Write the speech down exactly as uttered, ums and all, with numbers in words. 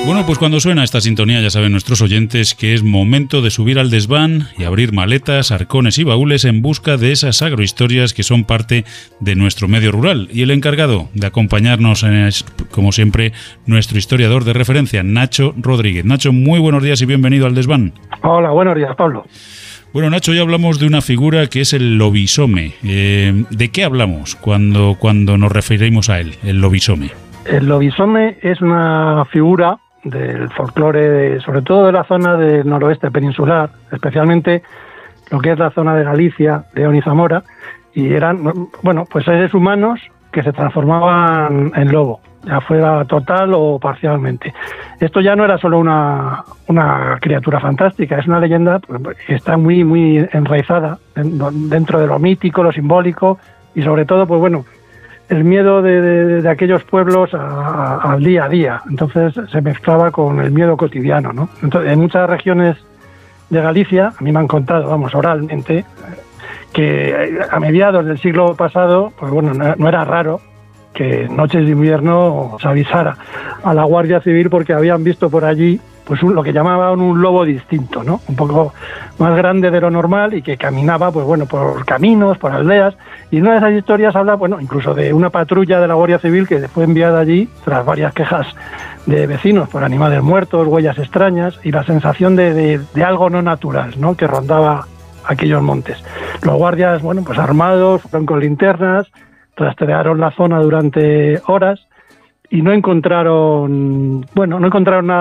Bueno, pues cuando suena esta sintonía ya saben nuestros oyentes que es momento de subir al desván y abrir maletas, arcones y baúles en busca de esas agrohistorias que son parte de nuestro medio rural. Y el encargado de acompañarnos es, como siempre, nuestro historiador de referencia, Nacho Rodríguez. Nacho, muy buenos días y bienvenido al desván. Hola, buenos días, Pablo. Bueno, Nacho, hoy hablamos de una figura que es el lobisome. Eh, ¿De qué hablamos cuando, cuando nos referimos a él, el lobisome? El lobisome es una figura del folclore, sobre todo de la zona del noroeste peninsular, especialmente lo que es la zona de Galicia, León y Zamora, y eran, bueno, pues seres humanos que se transformaban en lobo, ya fuera total o parcialmente. Esto ya no era solo una, una criatura fantástica, es una leyenda que está muy, muy enraizada dentro de lo mítico, lo simbólico y sobre todo, pues bueno, el miedo de, de, de aquellos pueblos a, a, al día a día. Entonces se mezclaba con el miedo cotidiano, ¿no? Entonces, en muchas regiones de Galicia, a mí me han contado, vamos, oralmente, que a mediados del siglo pasado, pues bueno, no, no era raro que en noches de invierno se avisara a la Guardia Civil porque habían visto por allí pues un, lo que llamaban un lobo distinto, ¿no? Un poco más grande de lo normal y que caminaba, pues bueno, por caminos, por aldeas. Y una de esas historias habla, bueno, incluso de una patrulla de la Guardia Civil que fue enviada allí tras varias quejas de vecinos por animales muertos, huellas extrañas y la sensación de, de, de algo no natural, ¿no? Que rondaba aquellos montes. Los guardias, bueno, pues armados, fueron con linternas, rastrearon la zona durante horas y no encontraron, bueno, no encontraron nada